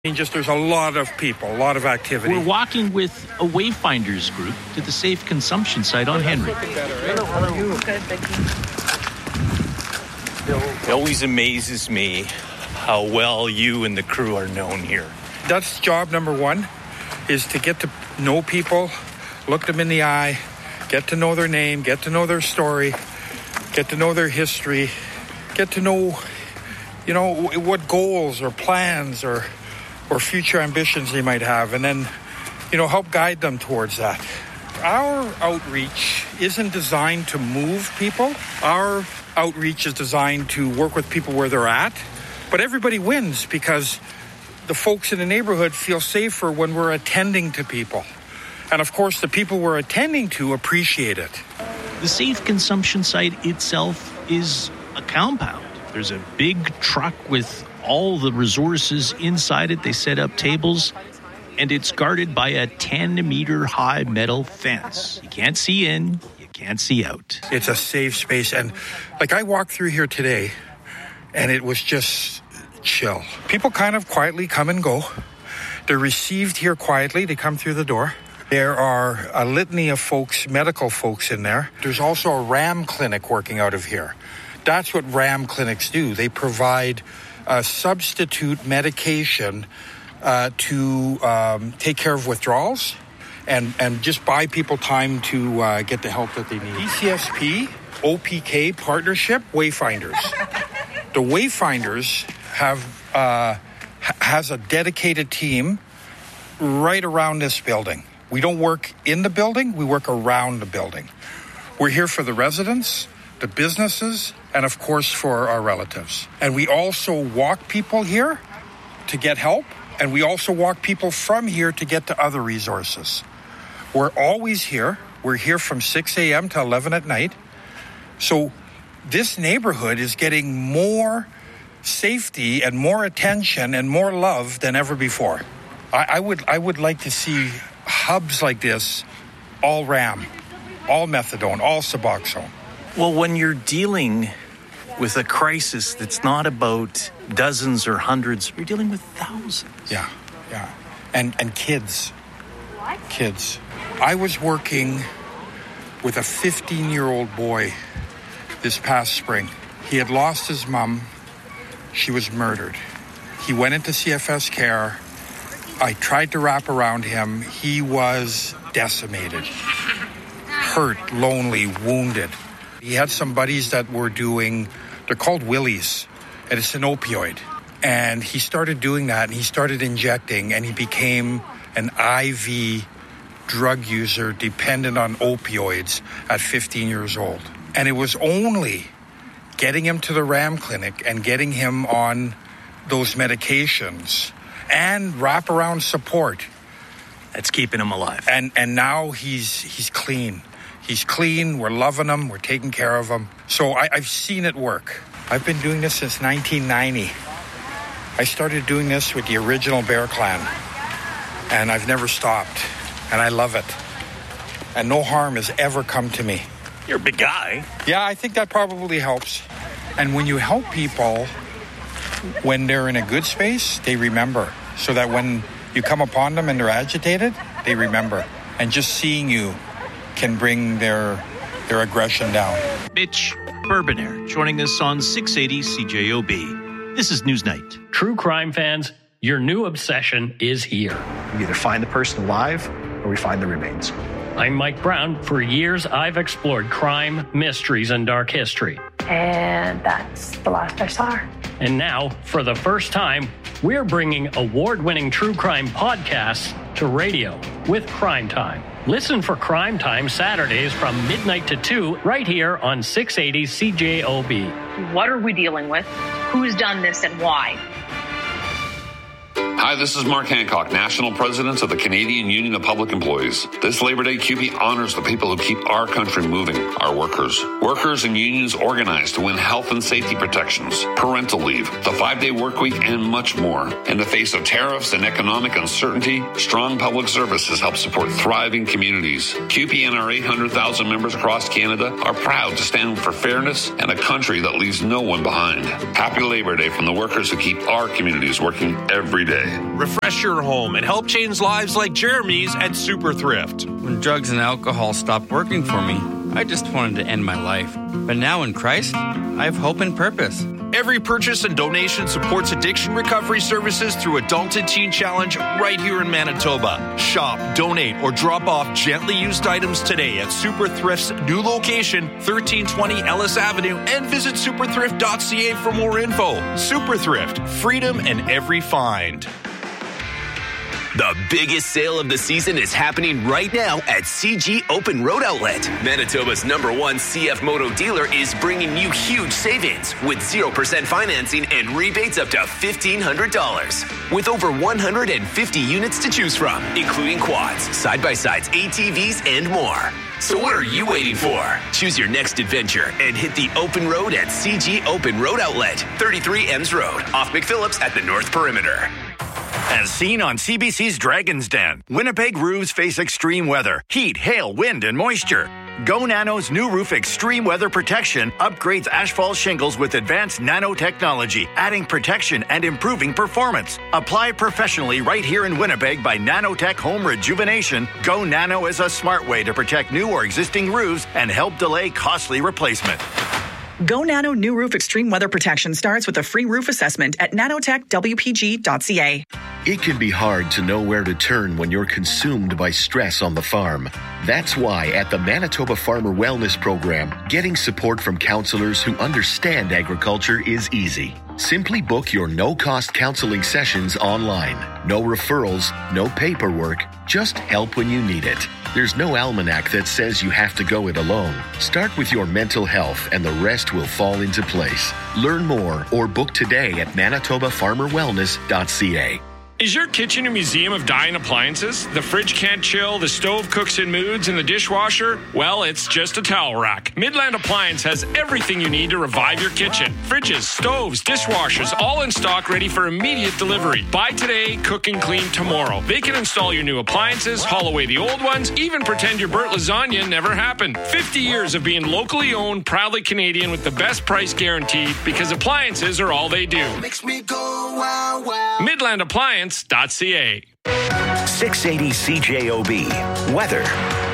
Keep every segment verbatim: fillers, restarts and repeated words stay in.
Just there's a lot of people, a lot of activity. We're walking with a Wayfinders group to the safe consumption site on Henry. Hello, how are you? Good, thank you. It always amazes me how well you and the crew are known here. That's job number one, is to get to know people, look them in the eye, get to know their name, get to know their story, get to know their history, get to know, you know, what goals or plans or or future ambitions they might have, and then, you know, help guide them towards that. Our outreach isn't designed to move people. Our outreach is designed to work with people where they're at, but everybody wins because the folks in the neighborhood feel safer when we're attending to people. And of course, the people we're attending to appreciate it. The safe consumption site itself is a compound. There's a big truck with all the resources inside it. They set up tables, and it's guarded by a ten-meter high metal fence. You can't see in, you can't see out. It's a safe space, and like I walked through here today, and it was just chill. People kind of quietly come and go. They're received here quietly. They come through the door. There are a litany of folks, medical folks in there. There's also a RAM clinic working out of here. That's what RAM clinics do. They provide a substitute medication uh, to um, take care of withdrawals and, and just buy people time to uh, get the help that they need. D C S P, O P K partnership, Wayfinders. The Wayfinders have uh, has a dedicated team right around this building. We don't work in the building, we work around the building. We're here for the residents, the businesses, and of course for our relatives. And we also walk people here to get help, and we also walk people from here to get to other resources. We're always here. We're here from six a.m. to eleven at night. So this neighborhood is getting more safety and more attention and more love than ever before. I, I would I would like to see hubs like this, all RAM, all methadone, all Suboxone. Well, when you're dealing with a crisis that's not about dozens or hundreds, you're dealing with thousands. Yeah, yeah. And and kids. Kids. I was working with a fifteen-year-old boy this past spring. He had lost his mom. She was murdered. He went into C F S care. I tried to wrap around him. He was decimated, hurt, lonely, wounded. He had some buddies that were doing, they're called Willies, and it's an opioid. And he started doing that, and he started injecting, and he became an I V drug user dependent on opioids at fifteen years old. And it was only getting him to the RAM clinic and getting him on those medications and wraparound support that's keeping him alive. And and now he's he's clean. He's clean, we're loving him, we're taking care of him. So I, I've seen it work. I've been doing this since nineteen ninety. I started doing this with the original Bear Clan, and I've never stopped, and I love it. And no harm has ever come to me. You're a big guy. Yeah, I think that probably helps. And when you help people, when they're in a good space, they remember. So that when you come upon them and they're agitated, they remember. And just seeing you can bring their their aggression down. Mitch Bourbonnaire joining us on six eighty C J O B. This is Newsnight. True crime fans, your new obsession is here. We either find the person alive or we find the remains. I'm Mike Brown. For years, I've explored crime, mysteries, and dark history. And that's the last I saw her. And now, for the first time, we're bringing award-winning true crime podcasts to radio with Crime Time. Listen for Crime Time Saturdays from midnight to two right here on six eighty C J O B. What are we dealing with? Who's done this and why? Hi, this is Mark Hancock, National President of the Canadian Union of Public Employees. This Labor Day, C U P E honors the people who keep our country moving, our workers. Workers and unions organize to win health and safety protections, parental leave, the five-day work week, and much more. In the face of tariffs and economic uncertainty, strong public services help support thriving communities. C U P E and our eight hundred thousand members across Canada are proud to stand for fairness and a country that leaves no one behind. Happy Labor Day from the workers who keep our communities working every day. refresh your home, and help change lives like Jeremy's at Super Thrift. When drugs and alcohol stopped working for me, I just wanted to end my life. But now in Christ, I have hope and purpose. Every purchase and donation supports addiction recovery services through Adult and Teen Challenge right here in Manitoba. Shop, donate, or drop off gently used items today at Super Thrift's new location, thirteen twenty Ellis Avenue, and visit super thrift dot c a for more info. Super Thrift, freedom in every find. The biggest sale of the season is happening right now at C G Open Road Outlet. Manitoba's number one C F Moto dealer is bringing you huge savings with zero percent financing and rebates up to fifteen hundred dollars. With over one hundred fifty units to choose from, including quads, side-by-sides, A T Vs, and more. So what are you waiting for? Choose your next adventure and hit the open road at C G Open Road Outlet, thirty-three Ems Road, off McPhillips at the North Perimeter. As seen on C B C's Dragon's Den, Winnipeg roofs face extreme weather, heat, hail, wind, and moisture. Go Nano's new roof extreme weather protection upgrades asphalt shingles with advanced nanotechnology, adding protection and improving performance. Apply professionally right here in Winnipeg by Nanotech Home Rejuvenation. Go Nano is a smart way to protect new or existing roofs and help delay costly replacement. Go Nano New Roof Extreme Weather Protection starts with a free roof assessment at nanotech w p g dot c a. It can be hard to know where to turn when you're consumed by stress on the farm. That's why at the Manitoba Farmer Wellness Program, getting support from counselors who understand agriculture is easy. Simply book your no-cost counseling sessions online. No referrals, no paperwork, just help when you need it. There's no almanac that says you have to go it alone. Start with your mental health and the rest will fall into place. Learn more or book today at manitoba farmer wellness dot c a. Is your kitchen a museum of dying appliances? The fridge can't chill, the stove cooks in moods, and the dishwasher? Well, it's just a towel rack. Midland Appliance has everything you need to revive your kitchen. Fridges, stoves, dishwashers, all in stock, ready for immediate delivery. Buy today, cook and clean tomorrow. They can install your new appliances, haul away the old ones, even pretend your burnt lasagna never happened. fifty years of being locally owned, proudly Canadian with the best price guaranteed, because appliances are all they do. Makes me go wow, wow. Midland Appliance. .ca. six eighty C J O B. Weather.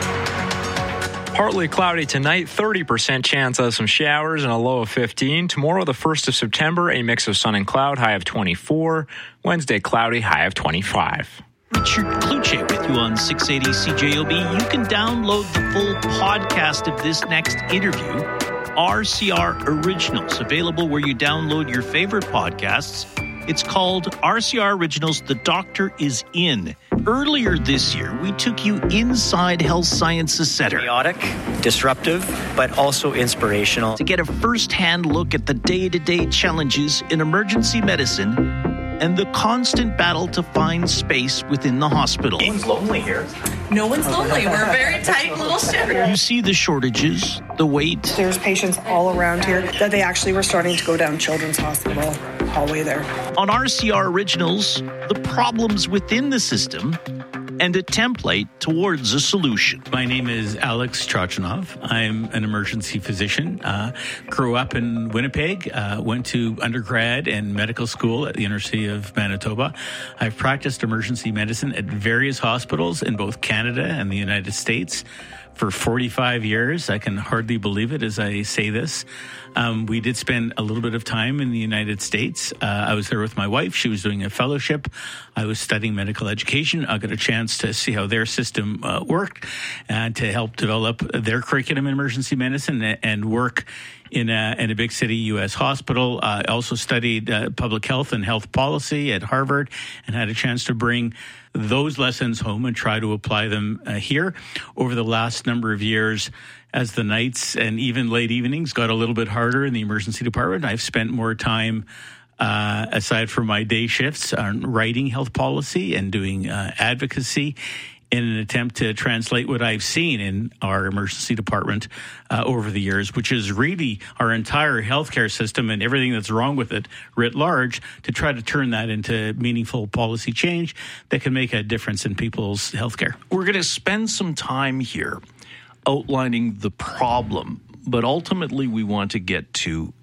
Partly cloudy tonight, thirty percent chance of some showers and a low of fifteen. Tomorrow, the first of September, a mix of sun and cloud, high of twenty-four. Wednesday, cloudy, high of twenty-five. Richard Kluche with you on six eighty C J O B. You can download the full podcast of this next interview. R C R Originals, available where you download your favorite podcasts. It's called R C R Originals, The Doctor is In. Earlier this year, we took you inside Health Sciences Center. Chaotic, disruptive, but also inspirational. To get a first-hand look at the day-to-day challenges in emergency medicine and the constant battle to find space within the hospital. No one's lonely here. No one's lonely. We're a very tight little ship. You see the shortages, the wait. There's patients all around here that they actually were starting to go down Children's Hospital hallway there. On R C R Originals, the problems within the system and a template towards a solution. My name is Alex Trochinov. I'm an emergency physician. Uh, grew up in Winnipeg, uh, went to undergrad and medical school at the University of Manitoba. I've practiced emergency medicine at various hospitals in both Canada and the United States for forty-five years. I can hardly believe it as I say this. Um, we did spend a little bit of time in the United States. Uh, I was there with my wife. She was doing a fellowship. I was studying medical education. I got a chance to see how their system uh, worked and to help develop their curriculum in emergency medicine and work in a, in a big city U S hospital. I uh, also studied uh, public health and health policy at Harvard and had a chance to bring those lessons home and try to apply them uh, here. Over the last number of years, as the nights and even late evenings got a little bit harder in the emergency department, I've spent more time, uh, aside from my day shifts, on writing health policy and doing uh, advocacy in an attempt to translate what I've seen in our emergency department uh, over the years, which is really our entire healthcare system and everything that's wrong with it writ large, to try to turn that into meaningful policy change that can make a difference in people's healthcare. We're going to spend some time here outlining the problem, but ultimately we want to get to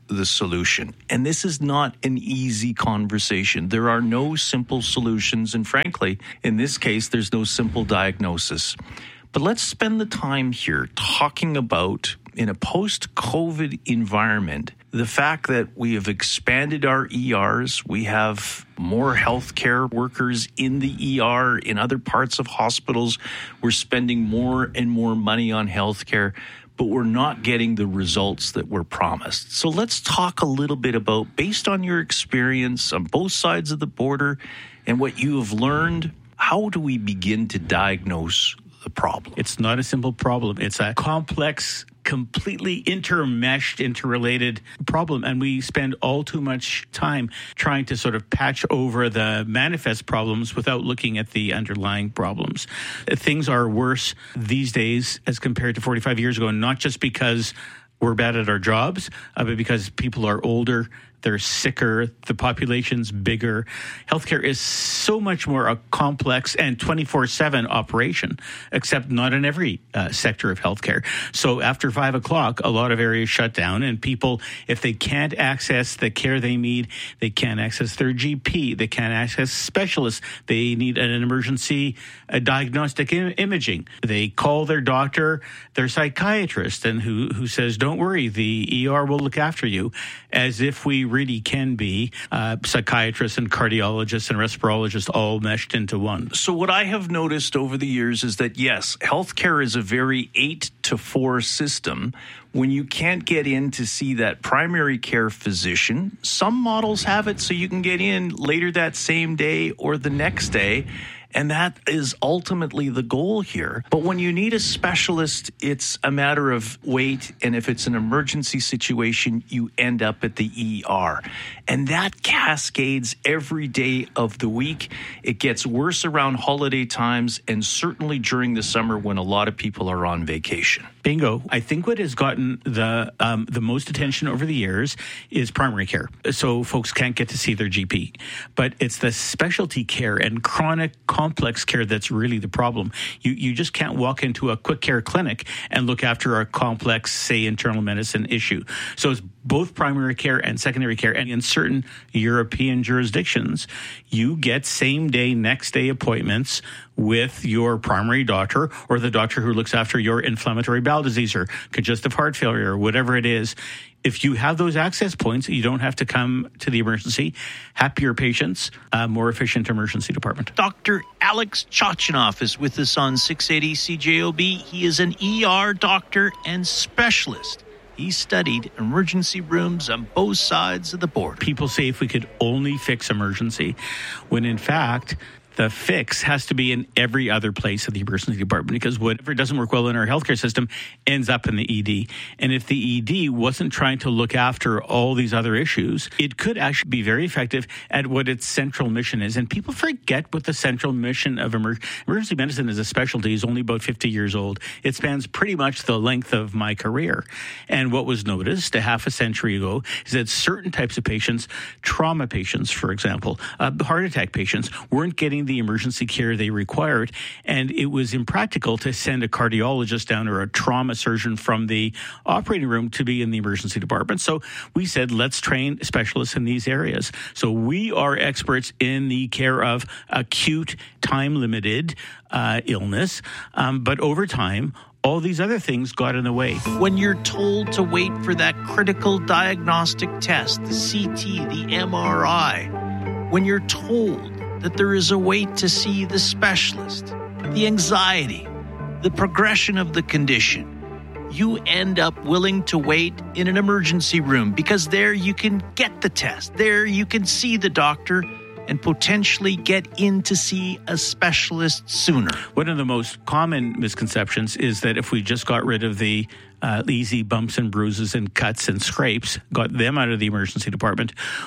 the solution. And this is not an easy conversation. There are no simple solutions. And frankly, in this case, there's no simple diagnosis. But let's spend the time here talking about, in a post-COVID environment, the fact that we have expanded our E Rs, we have more healthcare workers in the E R, in other parts of hospitals, we're spending more and more money on healthcare, but we're not getting the results that were promised. So let's talk a little bit about, based on your experience on both sides of the border and what you have learned, how do we begin to diagnose the problem? It's not a simple problem. It's a complex, completely intermeshed, interrelated problem. And we spend all too much time trying to sort of patch over the manifest problems without looking at the underlying problems. Things are worse these days as compared to forty-five years ago, and not just because we're bad at our jobs, uh, but because people are older, they're sicker, the population's bigger. Healthcare is so much more a complex and twenty-four seven operation, except not in every uh, sector of healthcare. So after five o'clock, a lot of areas shut down, and people, if they can't access the care they need, they can't access their G P, they can't access specialists, they need an emergency a diagnostic im- imaging. They call their doctor, their psychiatrist, and who, who says, don't worry, the E R will look after you, as if we really can be uh, psychiatrists and cardiologists and respirologists all meshed into one. So what I have noticed over the years is that, yes, healthcare is a very eight to four system. When you can't get in to see that primary care physician, some models have it so you can get in later that same day or the next day. And that is ultimately the goal here. But when you need a specialist, it's a matter of wait. And if it's an emergency situation, you end up at the E R. And that cascades every day of the week. It gets worse around holiday times and certainly during the summer when a lot of people are on vacation. Bingo. I think what has gotten the um, the most attention over the years is primary care. So folks can't get to see their G P. But it's the specialty care and chronic complex care that's really the problem. You you just can't walk into a quick care clinic and look after a complex, say, internal medicine issue. So it's both primary care and secondary care. And in certain European jurisdictions, you get same-day, next-day appointments with your primary doctor or the doctor who looks after your inflammatory bowel disease or congestive heart failure or whatever it is. If you have those access points, you don't have to come to the emergency. Happier patients, uh, more efficient emergency department. Doctor Alex Chochinov is with us on six eighty C J O B. He is an E R doctor and specialist. He studied emergency rooms on both sides of the border. People say if we could only fix emergency, when in fact, the fix has to be in every other place of the emergency department, because whatever doesn't work well in our healthcare system ends up in the E D. And if the E D wasn't trying to look after all these other issues, it could actually be very effective at what its central mission is. And people forget what the central mission of emer- emergency medicine as a specialty is only about fifty years old. It spans pretty much the length of my career. And what was noticed a half a century ago is that certain types of patients, trauma patients, for example, uh, heart attack patients, weren't getting the emergency care they required, and it was impractical to send a cardiologist down or a trauma surgeon from the operating room to be in the emergency department. So we said, let's train specialists in these areas. So we are experts in the care of acute, time-limited uh, illness, um, but over time, all these other things got in the way. When you're told to wait for that critical diagnostic test, the C T, the M R I, when you're told that there is a wait to see the specialist, the anxiety, the progression of the condition, you end up willing to wait in an emergency room because there you can get the test. There you can see the doctor and potentially get in to see a specialist sooner. One of the most common misconceptions is that if we just got rid of the uh, easy bumps and bruises and cuts and scrapes, got them out of the emergency department,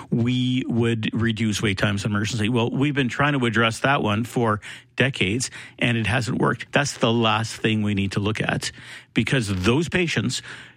we would reduce wait times in emergency. Well, we've been trying to address that one for decades, and it hasn't worked. That's the last thing we need to look at, because those patients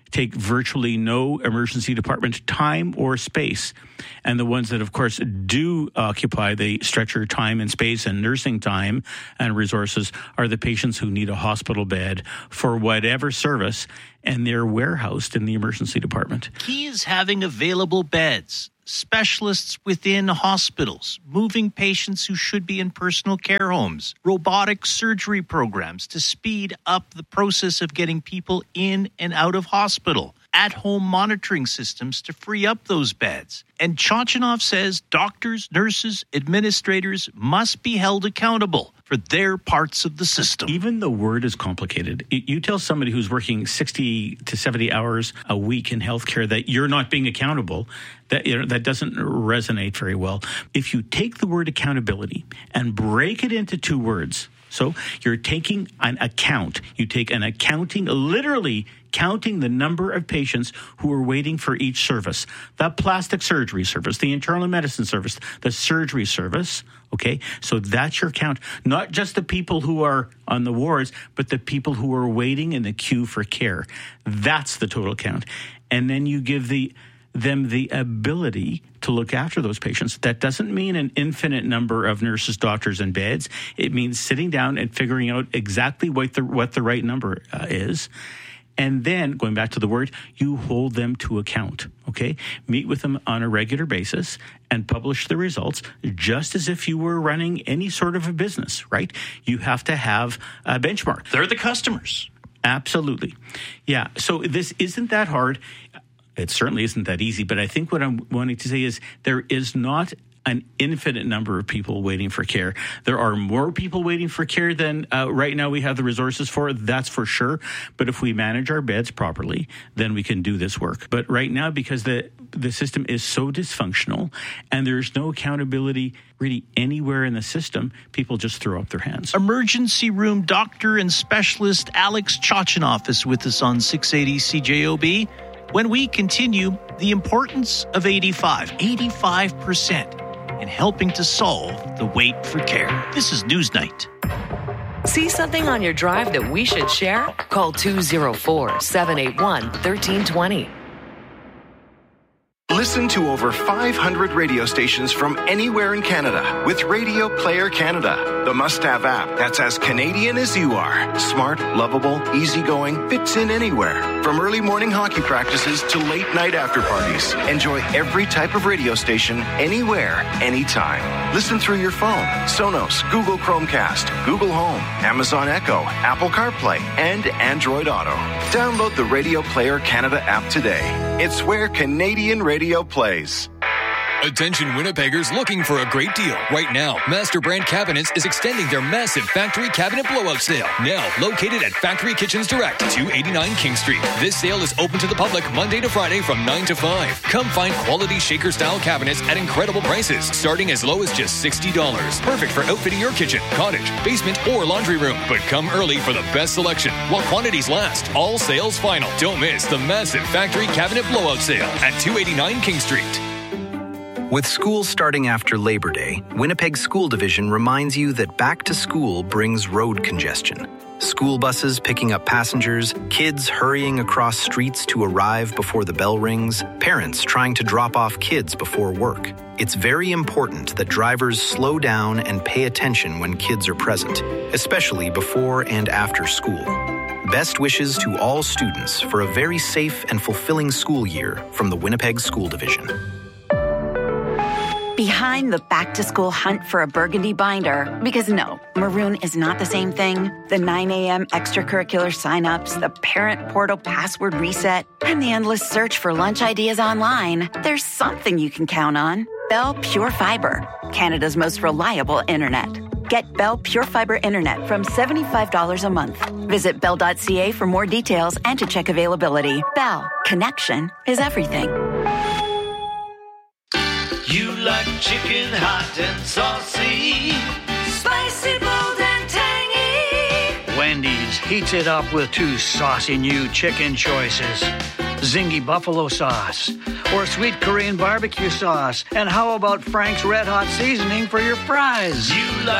take virtually no emergency department time or space. And the ones that, of course, do occupy the stretcher time and space and nursing time and resources are the patients who need a hospital bed for whatever service, and they're warehoused in the emergency department. Key is having available beds, specialists within hospitals, moving patients who should be in personal care homes, robotic surgery programs to speed up the process of getting people in and out of hospital, at-home monitoring systems to free up those beds. And Chochinov says doctors, nurses, administrators must be held accountable for their parts of the system. Even the word is complicated. You tell somebody who's working sixty to seventy hours a week in healthcare that you're not being accountable, that you know, that doesn't resonate very well. If you take the word accountability and break it into two words, so you're taking an account, you take an accounting, literally counting the number of patients who are waiting for each service, the plastic surgery service, the internal medicine service, the surgery service, okay? So that's your count. Not just the people who are on the wards, but the people who are waiting in the queue for care. That's the total count. And then you give the them the ability to look after those patients. That doesn't mean an infinite number of nurses, doctors, and beds. It means sitting down and figuring out exactly what the what the right number uh, is. And then, going back to the word, you hold them to account, okay? Meet with them on a regular basis and publish the results just as if you were running any sort of a business, right? You have to have a benchmark. They're the customers. Absolutely. Yeah, so this isn't that hard. It certainly isn't that easy, but I think what I'm wanting to say is there is not an infinite number of people waiting for care. There are more people waiting for care than uh, right now we have the resources for, that's for sure. But if we manage our beds properly, then we can do this work. But right now, because the, the system is so dysfunctional and there's no accountability really anywhere in the system, people just throw up their hands. Emergency room doctor and specialist Alex Chochinov is with us on six eighty C J O B. When we continue, the importance of eighty-five, eighty-five percent in helping to solve the wait for care. This is Newsnight. See something on your drive that we should share? Call two oh four, seven eight one, one three two zero. Listen to over five hundred radio stations from anywhere in Canada with Radio Player Canada, the must-have app that's as Canadian as you are. Smart, lovable, easygoing, fits in anywhere. From early morning hockey practices to late night after parties. Enjoy every type of radio station, anywhere, anytime. Listen through your phone, Sonos, Google Chromecast, Google Home, Amazon Echo, Apple CarPlay, and Android Auto. Download the Radio Player Canada app today. It's where Canadian radio plays. Attention Winnipeggers looking for a great deal. Right now, Master Brand Cabinets is extending their massive factory cabinet blowout sale. Now located at Factory Kitchens Direct, two eighty-nine King Street. This sale is open to the public Monday to Friday from nine to five. Come find quality shaker-style cabinets at incredible prices, starting as low as just sixty dollars. Perfect for outfitting your kitchen, cottage, basement, or laundry room. But come early for the best selection while quantities last. All sales final. Don't miss the massive factory cabinet blowout sale at two eighty-nine King Street. With school starting after Labor Day, Winnipeg School Division reminds you that back to school brings road congestion. School buses picking up passengers, kids hurrying across streets to arrive before the bell rings, parents trying to drop off kids before work. It's very important that drivers slow down and pay attention when kids are present, especially before and after school. Best wishes to all students for a very safe and fulfilling school year from the Winnipeg School Division. Behind the back-to-school hunt for a burgundy binder, because no, maroon is not the same thing. The nine a.m. extracurricular signups, the parent portal password reset, and the endless search for lunch ideas online. There's something you can count on. Bell Pure Fiber, Canada's most reliable internet. Get Bell Pure Fiber Internet from seventy-five dollars a month. Visit bell dot c a for more details and to check availability. Bell, connection is everything. You like chicken hot and saucy, spicy, bold and tangy. Wendy's heats it up with two saucy new chicken choices. Zingy buffalo sauce or sweet Korean barbecue sauce. And how about Frank's Red Hot seasoning for your fries? You like